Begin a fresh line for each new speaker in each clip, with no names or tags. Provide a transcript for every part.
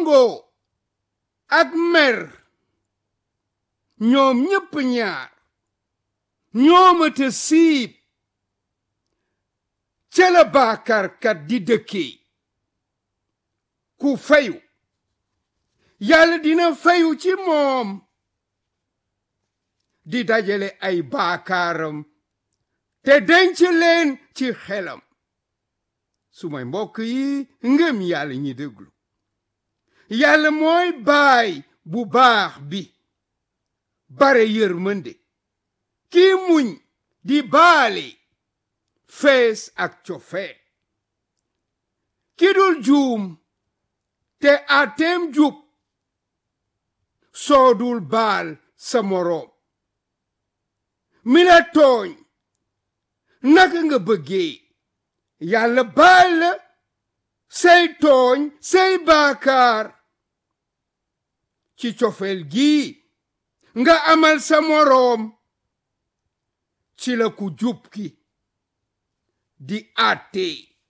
tongo ak mer ñoom ñépp ñaar ñoomate siib ca la baakarkat di dëkkee ku fayu yàlla dina fayu ci moom di dajale ay baakaaram te denc leen ci xelam sumay mbokk yi ngëm yàlla ñi déglu yàlla mooy baay bu baax bi bare yërmande kii muñ di baale fees ak cofeel ki dul juum te ateem jub soo dul baal sa moroom mi la tooñ naka nga bëggee yàlla baal la say tooñ say baakaar ci cofeel gii nga amal sa moroom ci la ku jub ki di àtte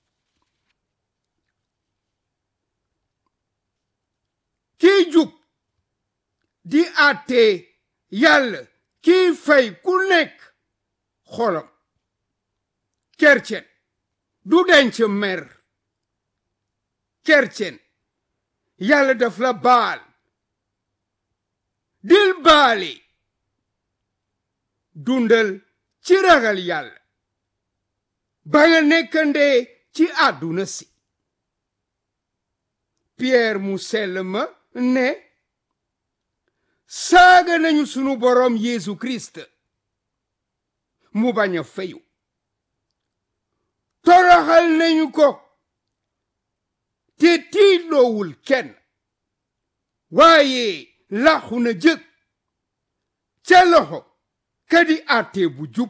kii jub di àtte yàlla kii fay ku nekk xolam kercen du denc mer kercen yàlla daf la baal dil baale dundal ci ragal yàlla ba nga nekkandee ci àdduna si Pierre mu sell ma ne saaga nañu sunu boroom Yeesu Kirist mu bañ a fayu toroxal nañu ko te tiitloowul kenn waaye laxu na jëg ca loxo kadi àtte bu jub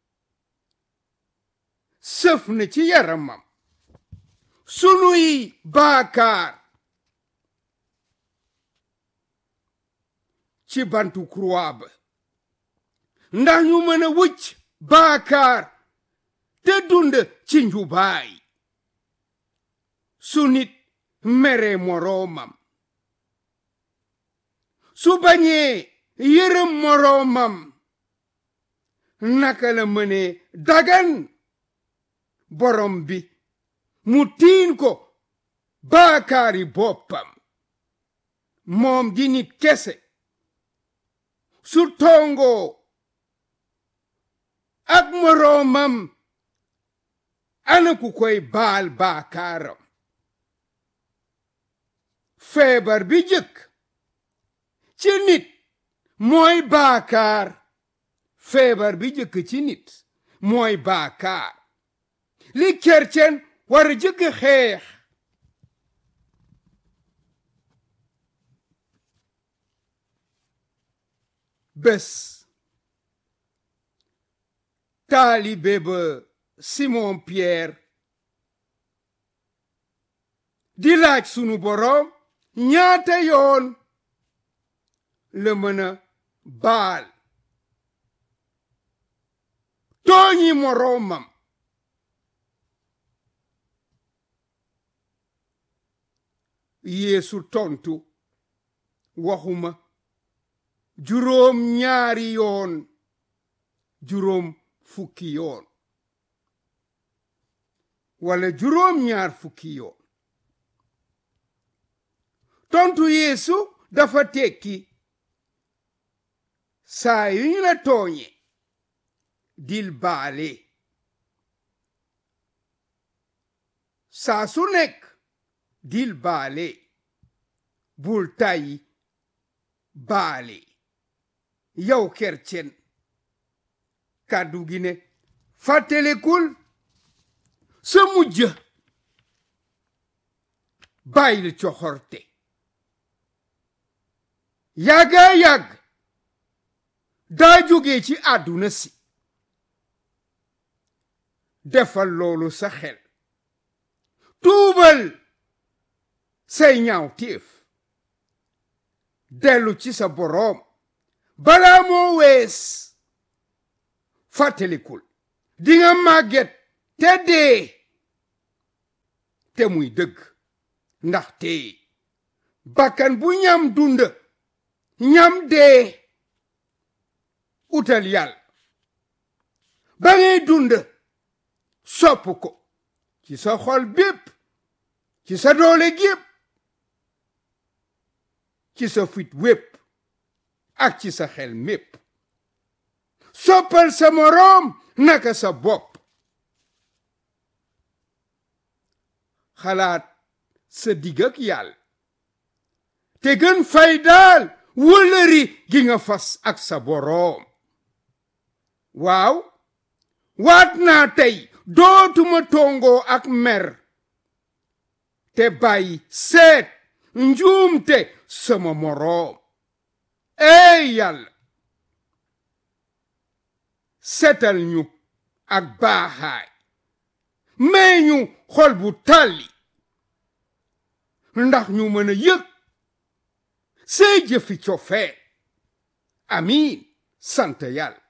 sëf na ci yaramam sunuy baakaar ci bantu croix ba ndax ñu mën a wucc baakaar te dund ci njubaay su nit mere moroomam su bañee yërëm moroomam naka la mënee dagan borom bi mu tiin ko baakaari boppam moom di nit kese su tongoo ak moroomam ana ku koy baal baakaaram feebar bi jëkk ci nit mooy baakaar feebar bi jëkk ci nit mooy baakaar li kercen war a jëkk xeex bés taalibe ba Simon Pierre di laaj sunu boroom ñaata yoon la mën a baal tooñi moroomam Yeesu tontu waxuma juróom ñaari yoon juróom fukki yoon wala juróom ñaar fukki yoon tontu Yeesu dafa tekki saa yu ñu la tooñe dil baale saa su nekk dil baale bul tàyyi baale yow kercen kàddu gi ne fàttalekul sa mujj bàyyil coxorte yàgga yàgg daa jóge ci àdduna si defal loolu sa xel tuubal say ñaawteef dellu ci sa boroom balaa moo wees fàttalikul dinga màgget te dee te muy dëgg ndaxte bakkan bu ñam dund ñam dee utal yàlla ba ngay dund sopp ko ci sa xol bépp ci sa doole gépp ci sa fit wépp ak ci sa xel mépp soppal sa moroom naka sa bopp xalaat sa digg ak yàlla te gën fay daal wëllëri gi nga fas ak sa boroom waaw waat naa tey dootuma tongoo ak mer te bàyyi seet njuumte sama moroom ey yàlla setal ñu ak baaxaay may ñu xol bu tàlli ndax ñu mën a yëg say jëfi cofee amiin sant yàlla